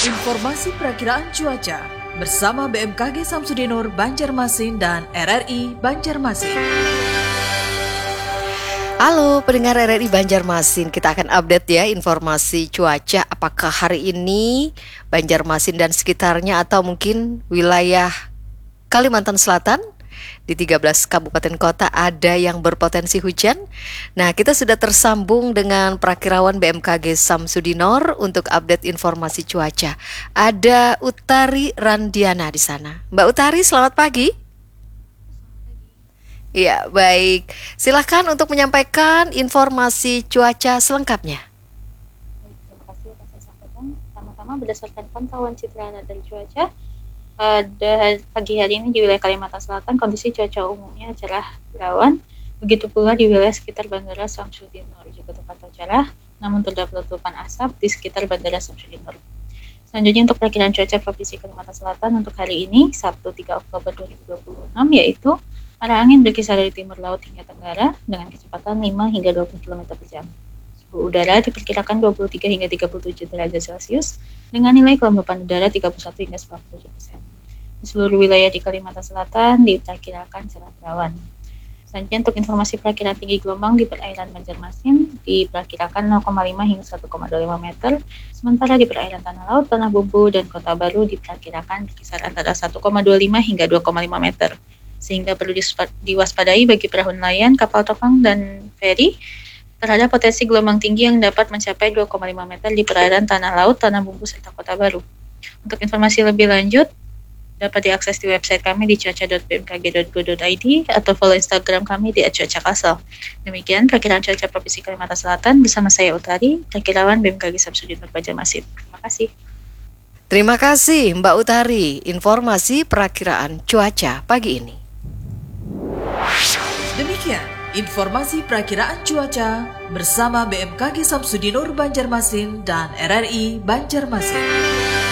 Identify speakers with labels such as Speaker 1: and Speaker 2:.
Speaker 1: Informasi perakiraan cuaca bersama BMKG Samsudinur Banjarmasin dan RRI Banjarmasin.
Speaker 2: Halo pendengar RRI Banjarmasin, kita akan update ya informasi cuaca. Apakah hari ini Banjarmasin dan sekitarnya atau mungkin wilayah Kalimantan Selatan di 13 kabupaten kota ada yang berpotensi hujan. Nah, kita sudah tersambung dengan Prakirawan BMKG Samsudinor untuk update informasi cuaca. Ada Utari Randiana di sana. Mbak Utari, selamat pagi. Ya, baik. Silakan untuk menyampaikan informasi cuaca selengkapnya.
Speaker 3: Terima kasih atas saya sampaikan. Pertama-tama berdasarkan pantauan citra radar cuaca, pada pagi hari ini di wilayah Kalimantan Selatan kondisi cuaca umumnya cerah berawan. Begitu pula di wilayah sekitar Bandara Samsudinur juga terpantau cerah, namun terdapat letupan asap di sekitar Bandara Samsudinur. Selanjutnya untuk perkiraan cuaca Provinsi Kalimantan Selatan untuk hari ini, Sabtu 3 Oktober 2026, yaitu arah angin berkisar dari timur laut hingga tenggara dengan kecepatan 5 hingga 20 km per jam. Suhu udara diperkirakan 23 hingga 37 derajat Celcius dengan nilai kelembapan udara 31 hingga 47%. Di seluruh wilayah di Kalimantan Selatan diperkirakan cerah berawan. Selanjutnya untuk informasi perkiraan tinggi gelombang di perairan Banjarmasin diperkirakan 0,5 hingga 1,25 meter, sementara di perairan Tanah Laut, Tanah Bumbu, dan Kota Baru diperkirakan berkisar antara 1,25 hingga 2,5 meter, sehingga perlu diwaspadai bagi perahu nelayan, kapal tongkang, dan feri terhadap potensi gelombang tinggi yang dapat mencapai 2,5 meter di perairan Tanah Laut, Tanah Bumbu, serta Kota Baru. Untuk informasi lebih lanjut, dapat diakses di website kami di cuaca.bmkg.go.id atau follow Instagram kami di @cuacakasal. Demikian perkiraan cuaca Provinsi Kalimantan Selatan bersama saya Utari, Prakirawan BMKG Samsudinur Banjarmasin. Terima kasih.
Speaker 2: Terima kasih Mbak Utari, informasi perakiraan cuaca pagi ini.
Speaker 1: Demikian informasi perakiraan cuaca bersama BMKG Samsudinur Banjarmasin dan RRI Banjarmasin.